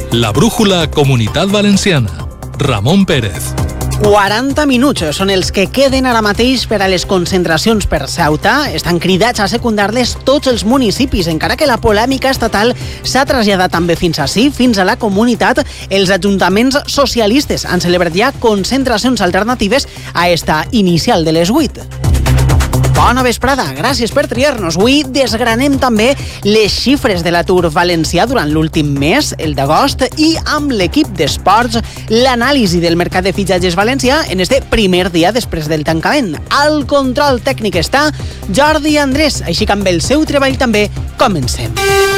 La brújula Comunitat Valenciana. Ramon Pérez. 40 minuts són els que queden ara mateix per a les concentracions per Ceuta. Estan cridats a secundar-les tots els municipis, encara que la polèmica estatal s'ha traslladat també fins ací, fins a la comunitat. Els ajuntaments socialistes han celebrat ja concentracions alternatives a esta inicial de les 8. Bona vesprada, gràcies per triar-nos. Avui desgranem també les xifres de l'atur valencià durant l'últim mes, el d'agost, i amb l'equip d'esports, l'anàlisi del mercat de fitxatges valencià en este primer dia després del tancament. Al control tècnic està Jordi Andrés, així que amb el seu treball també comencem.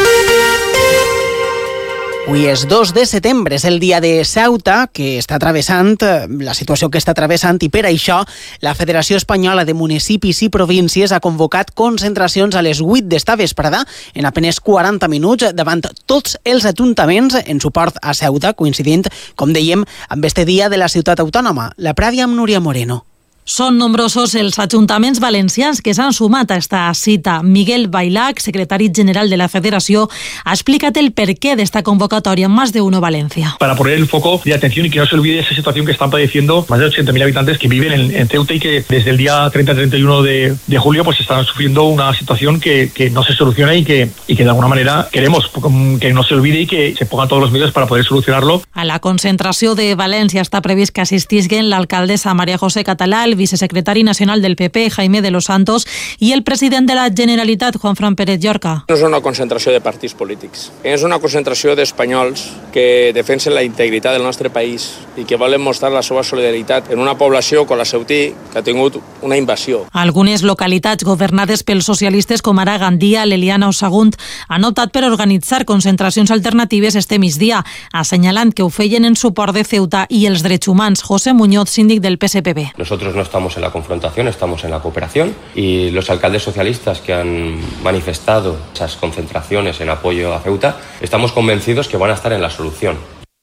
Avui és 2 de setembre, és el dia de Ceuta, que està travessant la situació que està travessant, i per això la Federació Espanyola de Municipis i Províncies ha convocat concentracions a les 8 d'esta vesprada, en apenas 40 minuts, davant tots els ajuntaments en suport a Ceuta, coincidint, com dèiem, amb este dia de la ciutat autònoma. La prèvia amb Núria Moreno. Són nombrosos els ajuntaments valencians que s'han sumat a esta cita. Miguel Bailac, secretari general de la Federació, ha explicat el porqué de esta convocatoria en Más de Uno Valencia. Para poner el foco de atención y que no se olvide esa situación que están padeciendo más de 80.000 habitantes que viven en Ceuta y que desde el día 30-31 de julio pues están sufriendo una situación que no se soluciona y que de alguna manera queremos que no se olvide y que se pongan todos los medios para poder solucionarlo. A la concentració de València està previst que assistisquen l'alcaldessa María José Català, el vicesecretari nacional del PP, Jaime de los Santos, i el president de la Generalitat, Juanfran Pérez Llorca. No és una concentració de partits polítics, és una concentració d'espanyols que defensen la integritat del nostre país i que volen mostrar la seva solidaritat en una població com la Ceutí que ha tingut una invasió. Algunes localitats governades pels socialistes com ara Gandia, l'Eliana o Sagunt han optat per organitzar concentracions alternatives este migdia, assenyalant que ho feien en suport de Ceuta i els drets humans. José Muñoz, síndic del PSPB. Nosotros no estamos en la confrontación, estamos en la cooperación, y los alcaldes socialistas que han manifestado esas concentraciones en apoyo a Ceuta, estamos convencidos que van a estar en la solución.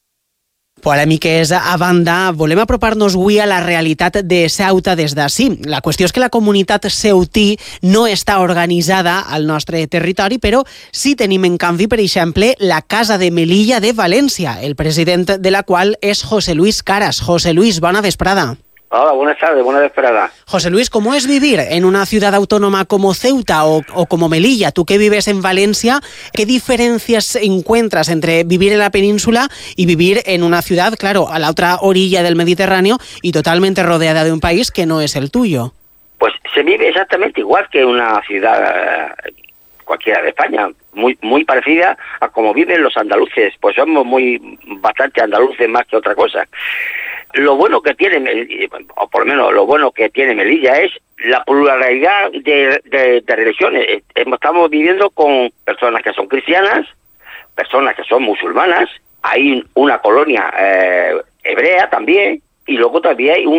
Polèmiques a banda, volem apropar-nos avui a la realitat de Ceuta des d'ací. La qüestió és que la comunitat ceutí no està organitzada al nostre territori, però sí tenim en canvi, per exemple, la Casa de Melilla de València, el president de la qual és José Luis Caras. José Luis, bona vesprada. Hola, buenas tardes, buena vesprada. José Luis, ¿cómo es vivir en una ciudad autónoma como Ceuta o como Melilla? Tú que vives en Valencia, ¿qué diferencias encuentras entre vivir en la península y vivir en una ciudad, claro, a la otra orilla del Mediterráneo y totalmente rodeada de un país que no es el tuyo? Pues se vive exactamente igual que una ciudad cualquiera de España, muy parecida a como viven los andaluces, pues somos bastante andaluces más que otra cosa. Lo bueno que tiene, o por lo menos lo bueno que tiene Melilla es la pluralidad de religiones. Estamos viviendo con personas que son cristianas, personas que son musulmanas, hay una colonia hebrea también, y luego también hay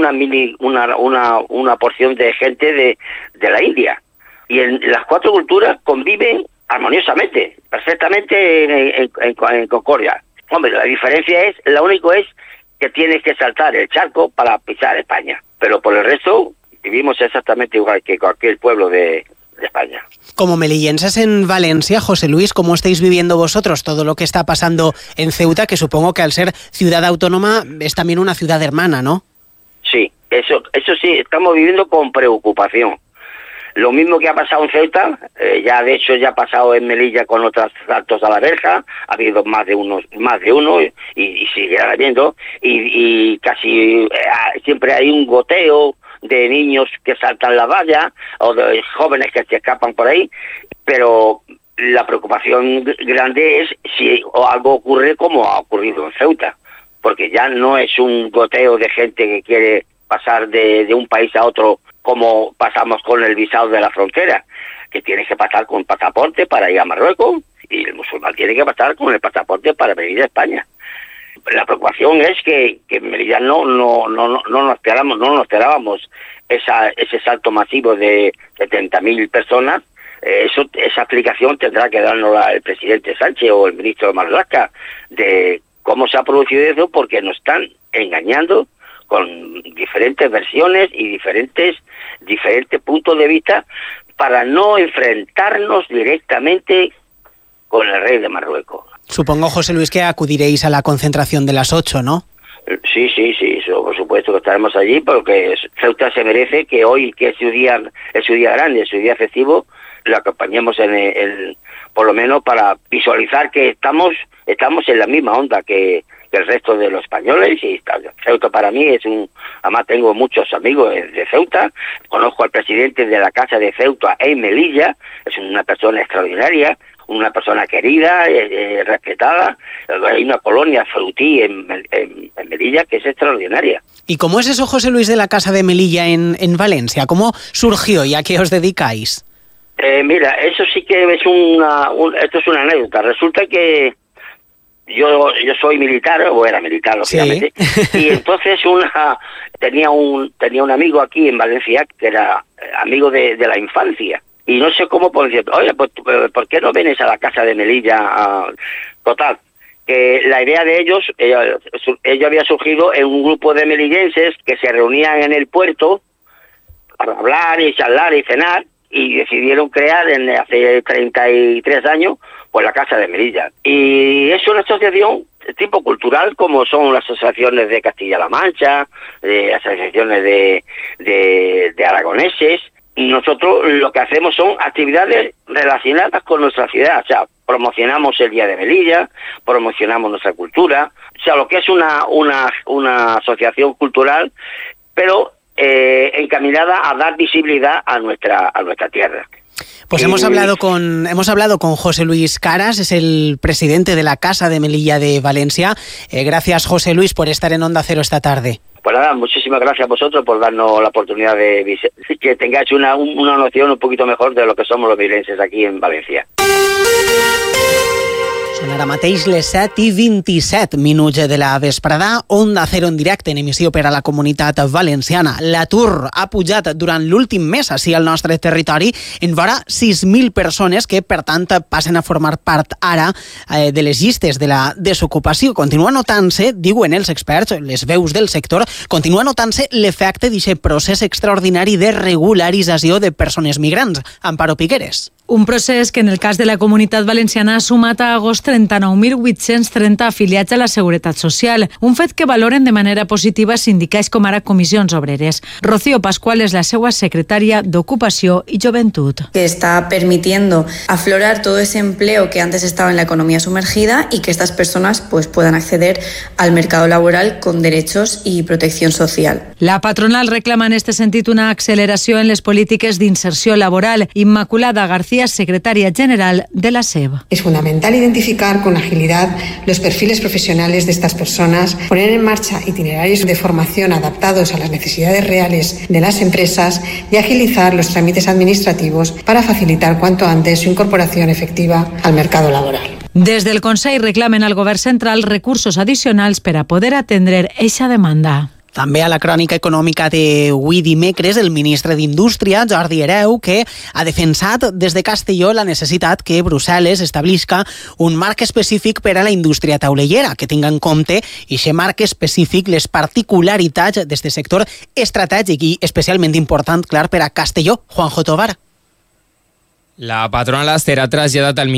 una porción de gente de la India. Y en las cuatro culturas conviven armoniosamente, perfectamente en concordia. Hombre, la único es que tienes que saltar el charco para pisar España. Pero por el resto, vivimos exactamente igual que cualquier pueblo de España. Como melillenses en Valencia, José Luis, ¿cómo estáis viviendo vosotros todo lo que está pasando en Ceuta, que supongo que al ser ciudad autónoma es también una ciudad hermana, ¿no? Sí, eso sí, estamos viviendo con preocupación. Lo mismo que ha pasado en Ceuta, ya de hecho ya ha pasado en Melilla con otros saltos a la verja, ha habido más de uno y sigue habiendo, y casi siempre hay un goteo de niños que saltan la valla o de jóvenes que se escapan por ahí, pero la preocupación grande es si algo ocurre como ha ocurrido en Ceuta, porque ya no es un goteo de gente que quiere pasar de un país a otro como pasamos con el visado de la frontera, que tienes que pasar con pasaporte para ir a Marruecos, y el musulmán tiene que pasar con el pasaporte para venir a España. La preocupación es que en Melilla no nos esperábamos ese salto masivo de 70.000 personas. Esa explicación tendrá que darnos el presidente Sánchez o el ministro Marlaska de cómo se ha producido eso, porque nos están engañando con diferentes versiones y diferentes puntos de vista para no enfrentarnos directamente con el rey de Marruecos. Supongo, José Luis, que acudiréis a la concentración de las 8, ¿no? Sí, eso, por supuesto que estaremos allí, porque Ceuta se merece que hoy, que es su día grande, es su día festivo, lo acompañemos por lo menos para visualizar que estamos en la misma onda que el resto de los españoles. Y Ceuta para mí además tengo muchos amigos de Ceuta, conozco al presidente de la Casa de Ceuta en Melilla, es una persona extraordinaria, una persona querida, respetada. Hay una colonia Ceutí en Melilla que es extraordinaria. ¿Y cómo es eso, José Luis, de la Casa de Melilla en Valencia? ¿Cómo surgió y a qué os dedicáis? Mira, eso sí que es esto es una anécdota. Resulta que yo soy militar, o era militar, lógicamente, sí. Y entonces tenía un amigo aquí en Valencia que era amigo de la infancia. Y no sé cómo puedo decir, oye, pues, ¿por qué no vienes a la Casa de Melilla? Total, que la idea de ello había surgido en un grupo de melillenses que se reunían en el puerto para hablar y charlar y cenar, y decidieron crear hace 33 años pues la Casa de Melilla. Y es una asociación tipo cultural, como son las asociaciones de Castilla-La Mancha, de asociaciones de aragoneses. Nosotros lo que hacemos son actividades relacionadas con nuestra ciudad, o sea, promocionamos el Día de Melilla, promocionamos nuestra cultura, o sea, lo que es una asociación cultural, pero encaminada a dar visibilidad a nuestra tierra. Pues hemos hablado con José Luis Caras, es el presidente de la Casa de Melilla de Valencia. Gracias, José Luis, por estar en Onda Cero esta tarde. Pues nada, muchísimas gracias a vosotros por darnos la oportunidad de que tengáis una noción un poquito mejor de lo que somos los vilenses aquí en Valencia. Són ara mateix les 7:27 de la vesprada. Onda Cero en directe en emissió per a la comunitat valenciana. L'atur ha pujat durant l'últim mes així al nostre territori en vora 6.000 persones que, per tant, passen a formar part ara de les llistes de la desocupació. Continua notant-se, diuen els experts, les veus del sector, continua notant-se l'efecte d'aquest procés extraordinari de regularització de persones migrants. Amparo Piqueres. Un procés que en el cas de la Comunitat Valenciana ha sumat a agost 39.830 afiliats a la Seguretat Social, un fet que valoren de manera positiva sindicats com ara Comissions Obreres. Rocío Pascual és la seva secretària d'Ocupació i Joventut. Que está permitiendo aflorar todo ese empleo que antes estaba en la economía sumergida y que estas personas pues puedan acceder al mercado laboral con derechos y protección social. La patronal reclama en este sentit una acceleració en les polítiques d'inserció laboral. Immaculada García, secretaria general de la SEB. Es fundamental identificar con agilidad los perfiles profesionales de estas personas, poner en marcha itinerarios de formación adaptados a las necesidades reales de las empresas y agilizar los trámites administrativos para facilitar cuanto antes su incorporación efectiva al mercado laboral. Des del Consell reclamen al Govern central recursos addicionals per a poder atendre eixa demanda. També a la crònica econòmica d'avui dimecres, el ministre d'Indústria, Jordi Hereu, que ha defensat des de Castelló la necessitat que Brussel·les establisca un marc específic per a la indústria taulellera, que tinga en compte aquest marc específic les particularitats d'aquest sector estratègic i especialment important, clar, per a Castelló. Juanjo Tovar. La patronal ha traslladat al